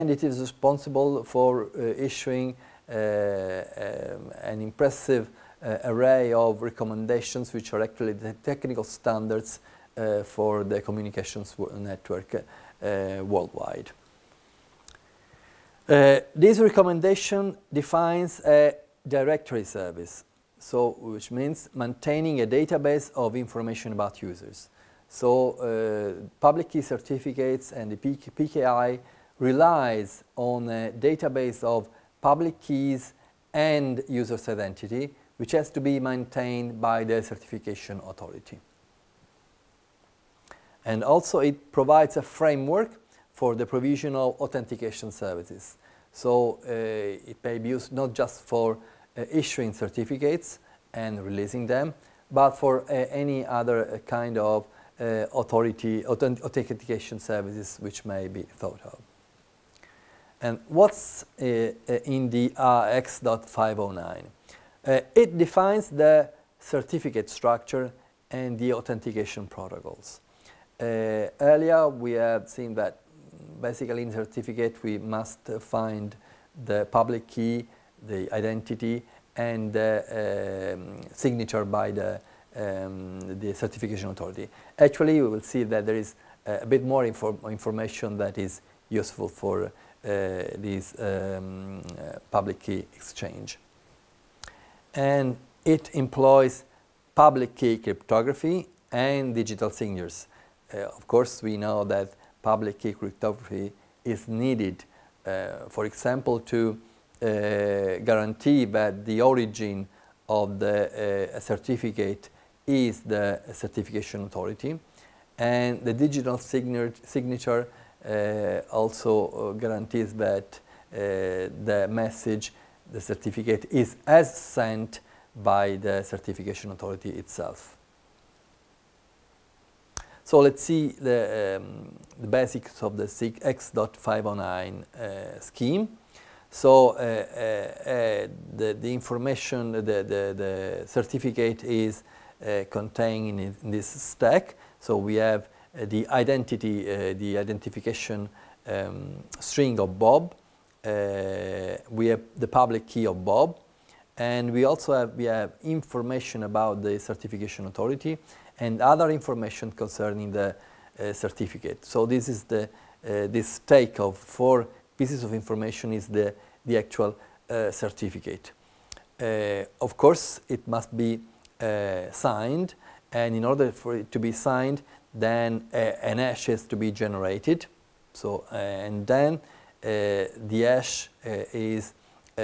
it is responsible for issuing an impressive array of recommendations, which are actually the technical standards for the communications network worldwide. This recommendation defines a directory service, so which means maintaining a database of information about users. So public key certificates and the PKI relies on a database of public keys and user's identity, which has to be maintained by the certification authority. And also it provides a framework for the provision of authentication services. So it may be used not just for issuing certificates and releasing them, but for any other kind of authentication services which may be thought of. And what's in the X.509? It defines the certificate structure and the authentication protocols. Earlier we have seen that basically in certificate we must find the public key, the identity, and the signature by the certification authority. Actually, we will see that there is a bit more information that is useful for this public key exchange. And it employs public key cryptography and digital signatures. Of course, we know that public key cryptography is needed, for example, to guarantee that the origin of the certificate is the certification authority, and the digital signature also guarantees that the message, the certificate, is as sent by the certification authority itself. So let's see the basics of the X.509 scheme. So the information, the certificate is contained in this stack. So we have the identity, the identification string of Bob. We have the public key of Bob, and we also have information about the certification authority and other information concerning the certificate. So this is this stack of 4 pieces of information is the actual certificate. Of course, it must be signed, and in order for it to be signed, then an hash has to be generated. So and then the hash is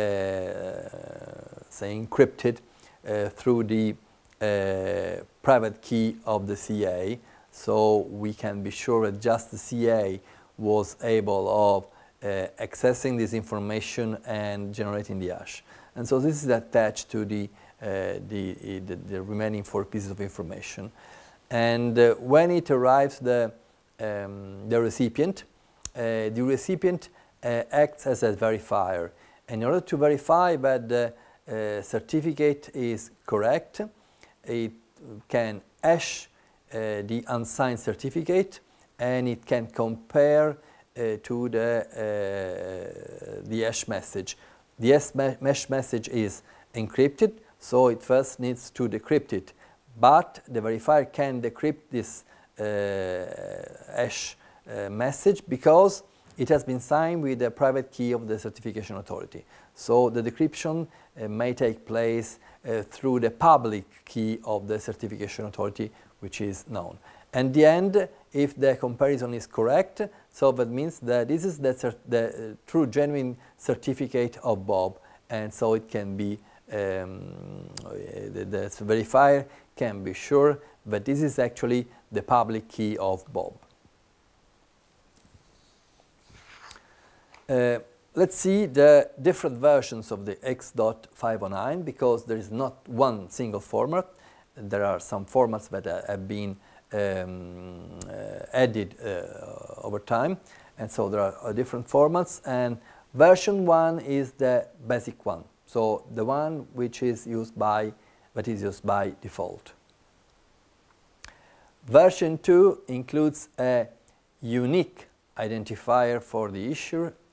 say encrypted through the private key of the CA, so we can be sure that just the CA was able of accessing this information and generating the hash. And so this is attached to the remaining 4 pieces of information. And when it arrives the recipient, acts as a verifier. In order to verify that the certificate is correct, it can hash the unsigned certificate, and it can compare to the hash message. The hash message is encrypted, so it first needs to decrypt it. But the verifier can decrypt this hash message because it has been signed with the private key of the certification authority. So the decryption may take place through the public key of the certification authority, which is known. And the end, if the comparison is correct, so that means that this is the true genuine certificate of Bob, and so it can be the verifier can be sure that this is actually the public key of Bob. Let's see the different versions of the X.509, because there is not one single format. There are some formats that have been added over time, and so there are different formats, and version 1 is the basic one, so the one which is used by default. Version 2 includes a unique identifier for the issuer